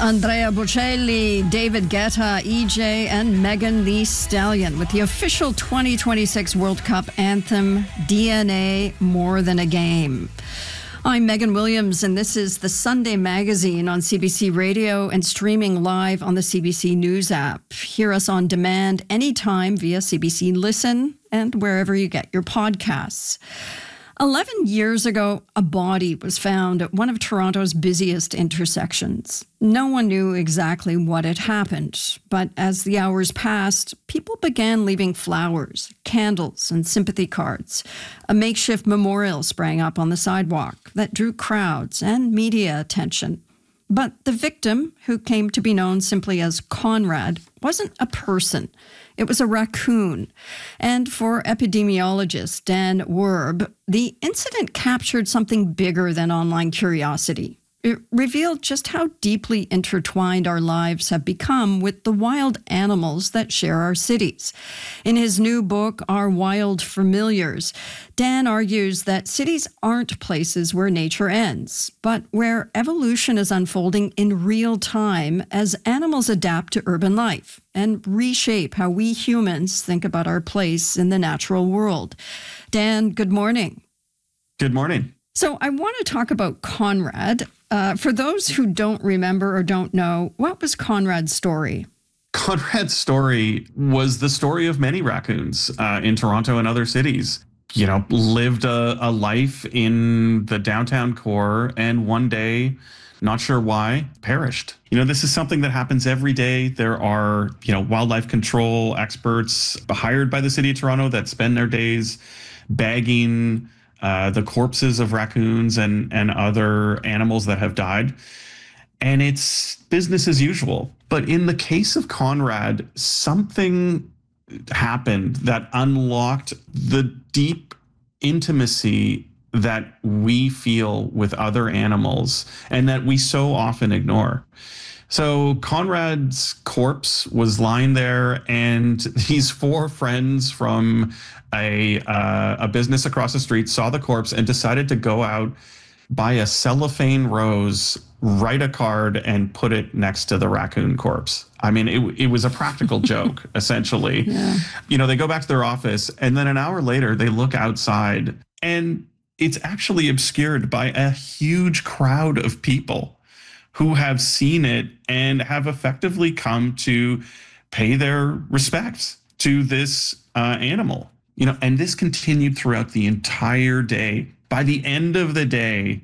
Andrea Bocelli, David Guetta, EJ, and Megan Thee Stallion with the official 2026 World Cup anthem, DNA More Than a Game. I'm Megan Williams, and this is the Sunday Magazine on CBC Radio and streaming live on the CBC News app. Hear us on demand anytime via CBC Listen and wherever you get your podcasts. 11 years ago, a body was found at one of Toronto's busiest intersections. No one knew exactly what had happened, but as the hours passed, people began leaving flowers, candles, and sympathy cards. A makeshift memorial sprang up on the sidewalk that drew crowds and media attention. But the victim, who came to be known simply as Conrad, wasn't a person. It was a raccoon. And for epidemiologist Dan Werb, the incident captured something bigger than online curiosity. It revealed just how deeply intertwined our lives have become with the wild animals that share our cities. In his new book, Our Wild Familiars, Dan argues that cities aren't places where nature ends, but where evolution is unfolding in real time as animals adapt to urban life and reshape how we humans think about our place in the natural world. Dan, good morning. Good morning. So I want to talk about Conrad. For those who don't remember or don't know, what was Conrad's story? Conrad's story was the story of many raccoons in Toronto and other cities. You know, lived a life in the downtown core and one day, not sure why, perished. You know, this is something that happens every day. There are, wildlife control experts hired by the city of Toronto that spend their days bagging the corpses of raccoons and other animals that have died. And it's business as usual. But in the case of Conrad, something happened that unlocked the deep intimacy that we feel with other animals and that we so often ignore. So Conrad's corpse was lying there, and these four friends from a business across the street saw the corpse and decided to go out, buy a cellophane rose, write a card, and put it next to the raccoon corpse. I mean, it was a practical joke, essentially. Yeah. They go back to their office, and then an hour later, they look outside, and it's actually obscured by a huge crowd of people who have seen it and have effectively come to pay their respects to this animal. And this continued throughout the entire day. By the end of the day,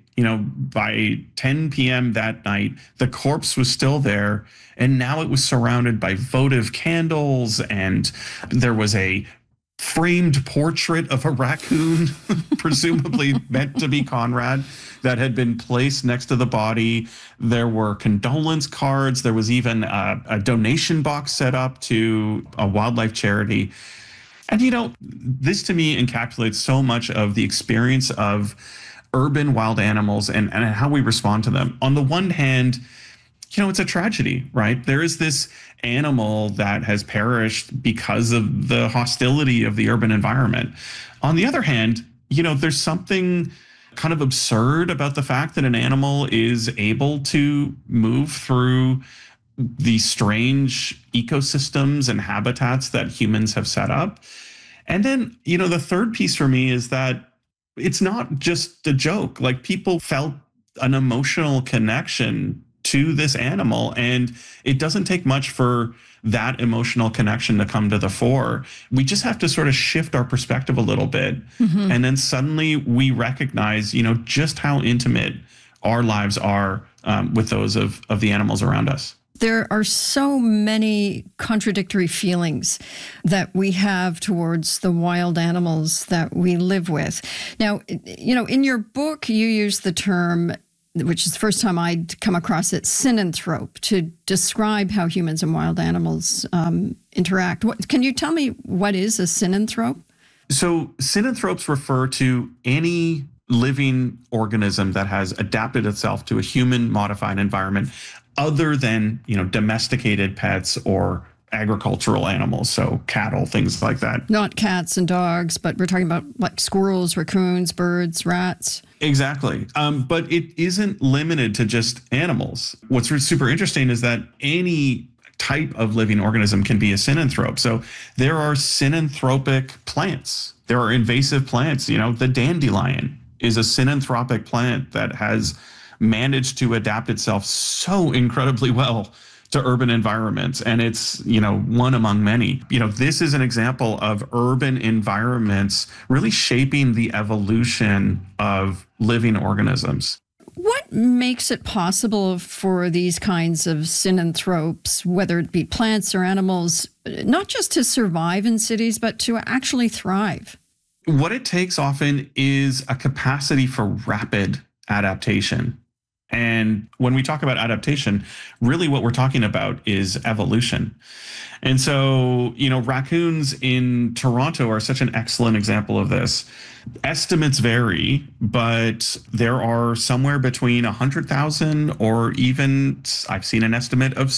by 10 p.m. that night, the corpse was still there. And now it was surrounded by votive candles, and there was a framed portrait of a raccoon, presumably meant to be Conrad, that had been placed next to the body. There were condolence cards. There was even a donation box set up to a wildlife charity. And, this to me encapsulates so much of the experience of urban wild animals and how we respond to them. On the one hand, it's a tragedy, right? There is this animal that has perished because of the hostility of the urban environment. On the other hand, there's something kind of absurd about the fact that an animal is able to move through these strange ecosystems and habitats that humans have set up. And then, the third piece for me is that it's not just a joke. Like, people felt an emotional connection to this animal, and it doesn't take much for that emotional connection to come to the fore. We just have to sort of shift our perspective a little bit. Mm-hmm. And then suddenly we recognize, just how intimate our lives are with those of the animals around us. There are so many contradictory feelings that we have towards the wild animals that we live with. Now, in your book, you use the term, which is the first time I'd come across it, synanthrope, to describe how humans and wild animals interact. Can you tell me what is a synanthrope? So synanthropes refer to any living organism that has adapted itself to a human-modified environment other than, domesticated pets or agricultural animals, so cattle, things like that. Not cats and dogs, but we're talking about like squirrels, raccoons, birds, rats. Exactly. But it isn't limited to just animals. What's super interesting is that any type of living organism can be a synanthrope. So there are synanthropic plants. There are invasive plants. The dandelion is a synanthropic plant that has managed to adapt itself so incredibly well to urban environments. And it's, one among many. This is an example of urban environments really shaping the evolution of living organisms. What makes it possible for these kinds of synanthropes, whether it be plants or animals, not just to survive in cities, but to actually thrive? What it takes often is a capacity for rapid adaptation. And when we talk about adaptation, really what we're talking about is evolution. And so, raccoons in Toronto are such an excellent example of this. Estimates vary, but there are somewhere between 100,000 or even I've seen an estimate of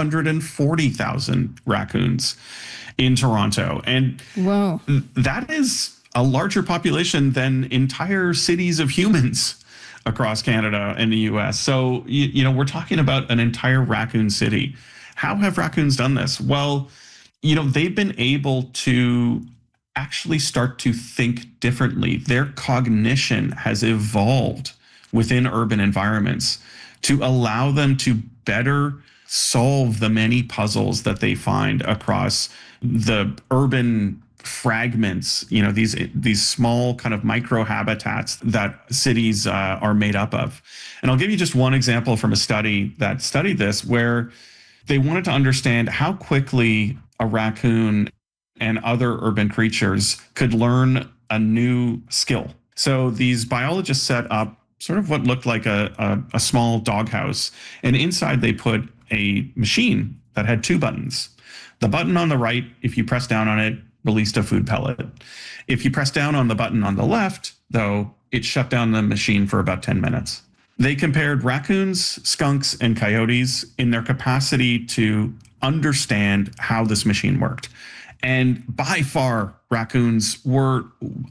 640,000 raccoons in Toronto. And whoa, that is a larger population than entire cities of humans across Canada and the US. So, we're talking about an entire raccoon city. How have raccoons done this? Well, they've been able to actually start to think differently. Their cognition has evolved within urban environments to allow them to better solve the many puzzles that they find across the urban fragments, these small kind of micro habitats that cities are made up of. And I'll give you just one example from a study that studied this, where they wanted to understand how quickly a raccoon and other urban creatures could learn a new skill. So these biologists set up sort of what looked like a small doghouse, and inside they put a machine that had two buttons. The button on the right, if you press down on it, released a food pellet. If you press down on the button on the left, though, it shut down the machine for about 10 minutes. They compared raccoons, skunks, and coyotes in their capacity to understand how this machine worked. And by far, raccoons were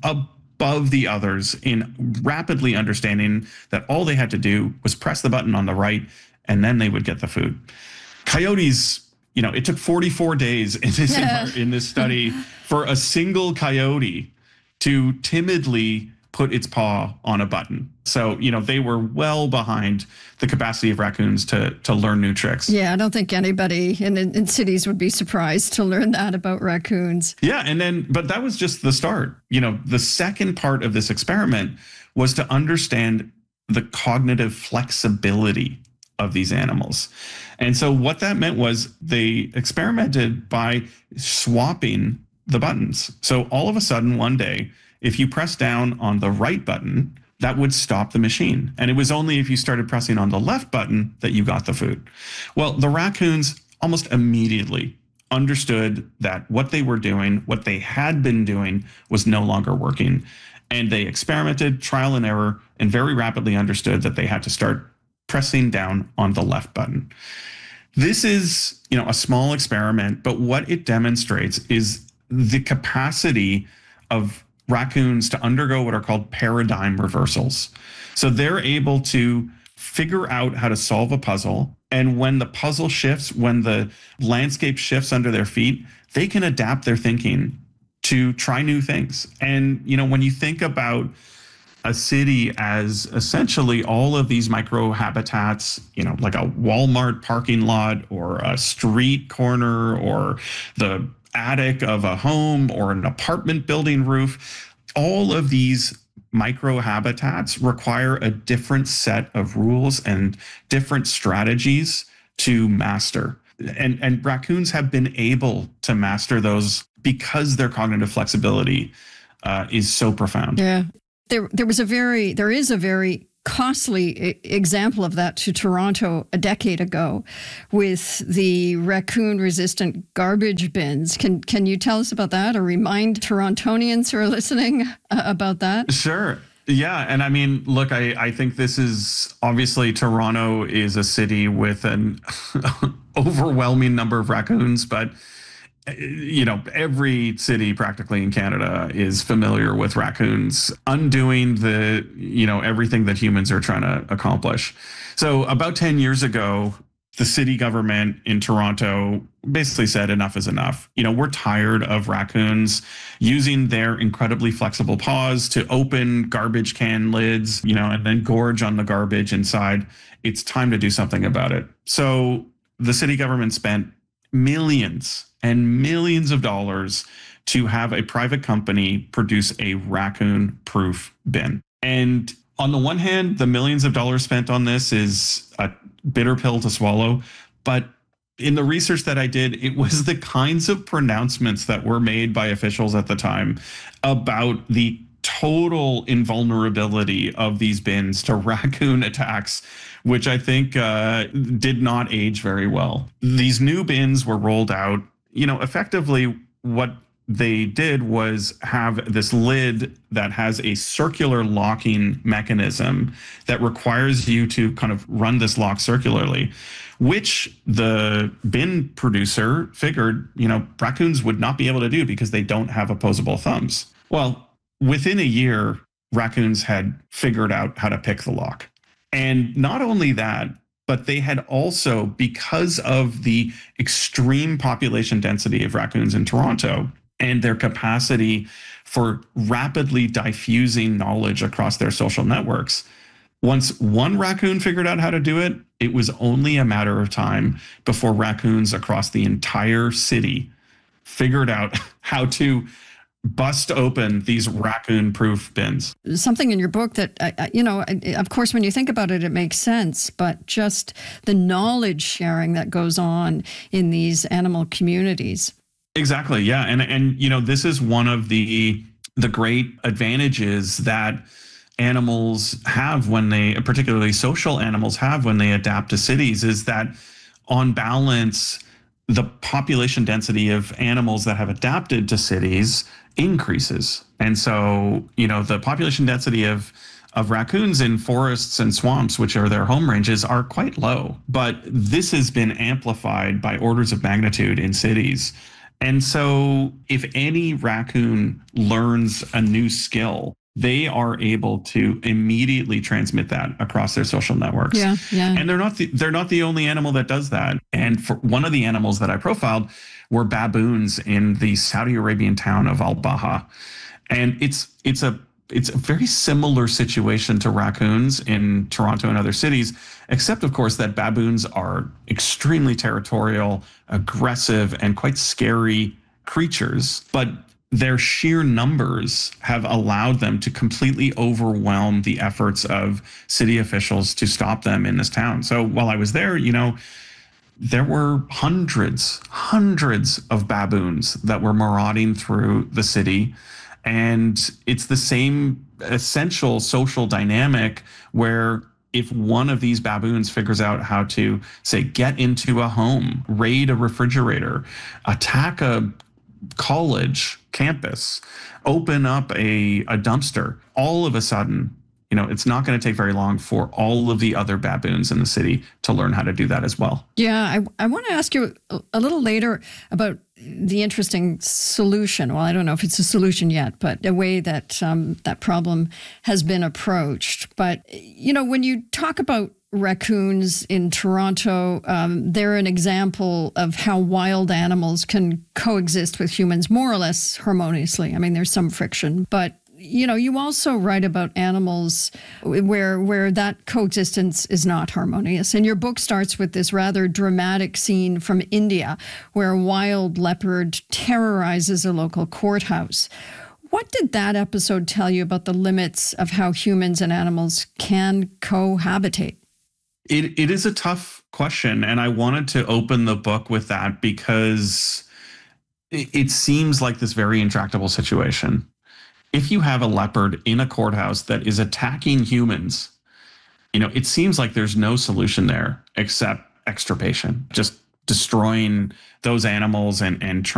above the others in rapidly understanding that all they had to do was press the button on the right, and then they would get the food. Coyotes, it took 44 days in this study for a single coyote to timidly put its paw on a button. So, they were well behind the capacity of raccoons to learn new tricks. Yeah, I don't think anybody in cities would be surprised to learn that about raccoons. Yeah, but that was just the start. The second part of this experiment was to understand the cognitive flexibility of these animals. And so what that meant was they experimented by swapping the buttons. So all of a sudden, one day, if you press down on the right button, that would stop the machine. And it was only if you started pressing on the left button that you got the food. Well, the raccoons almost immediately understood that what they were doing, what they had been doing, was no longer working. And they experimented, trial and error, and very rapidly understood that they had to start pressing down on the left button. This is, a small experiment, but what it demonstrates is the capacity of raccoons to undergo what are called paradigm reversals. So they're able to figure out how to solve a puzzle. And when the puzzle shifts, when the landscape shifts under their feet, they can adapt their thinking to try new things. And, when you think about a city as essentially all of these micro habitats, like a Walmart parking lot or a street corner or the attic of a home or an apartment building roof, all of these micro habitats require a different set of rules and different strategies to master. And raccoons have been able to master those because their cognitive flexibility is so profound. Yeah. There is a very costly example of that to Toronto a decade ago with the raccoon-resistant garbage bins. Can you tell us about that or remind Torontonians who are listening about that? Sure. Yeah. And I mean, look, I think this is obviously Toronto is a city with an overwhelming number of raccoons, but every city practically in Canada is familiar with raccoons undoing everything that humans are trying to accomplish. So about 10 years ago, the city government in Toronto basically said enough is enough. We're tired of raccoons using their incredibly flexible paws to open garbage can lids, and then gorge on the garbage inside. It's time to do something about it. So the city government spent millions and millions of dollars to have a private company produce a raccoon-proof bin. And on the one hand, the millions of dollars spent on this is a bitter pill to swallow. But in the research that I did, it was the kinds of pronouncements that were made by officials at the time about the total invulnerability of these bins to raccoon attacks, which I think did not age very well. These new bins were rolled out. Effectively what they did was have this lid that has a circular locking mechanism that requires you to kind of run this lock circularly, which the bin producer figured, raccoons would not be able to do because they don't have opposable thumbs. Well, within a year, raccoons had figured out how to pick the lock. And not only that, but they had also, because of the extreme population density of raccoons in Toronto and their capacity for rapidly diffusing knowledge across their social networks, once one raccoon figured out how to do it, it was only a matter of time before raccoons across the entire city figured out how to bust open these raccoon-proof bins. Something in your book that, of course, when you think about it, it makes sense, but just the knowledge sharing that goes on in these animal communities. Exactly, yeah. And this is one of the great advantages that animals have when they, particularly social animals have when they adapt to cities, is that on balance, the population density of animals that have adapted to cities increases. And so, the population density of raccoons in forests and swamps, which are their home ranges, are quite low. But this has been amplified by orders of magnitude in cities. And so if any raccoon learns a new skill, they are able to immediately transmit that across their social networks. Yeah. And they're not the only animal that does that. And for one of the animals that I profiled were baboons in the Saudi Arabian town of Al Baha. And it's a very similar situation to raccoons in Toronto and other cities, except of course that baboons are extremely territorial, aggressive, and quite scary creatures. But their sheer numbers have allowed them to completely overwhelm the efforts of city officials to stop them in this town. So while I was there, there were hundreds of baboons that were marauding through the city. And it's the same essential social dynamic where if one of these baboons figures out how to, say, get into a home, raid a refrigerator, attack a college campus, open up a dumpster, all of a sudden, it's not going to take very long for all of the other baboons in the city to learn how to do that as well. Yeah, I want to ask you a little later about the interesting solution. Well, I don't know if it's a solution yet, but a way that that problem has been approached. But, when you talk about raccoons in Toronto, they're an example of how wild animals can coexist with humans more or less harmoniously. I mean, there's some friction, but you also write about animals where that coexistence is not harmonious. And your book starts with this rather dramatic scene from India where a wild leopard terrorizes a local courthouse. What did that episode tell you about the limits of how humans and animals can cohabitate? It is a tough question, and I wanted to open the book with that because it seems like this very intractable situation. If you have a leopard in a courthouse that is attacking humans, it seems like there's no solution there except extirpation, just destroying those animals and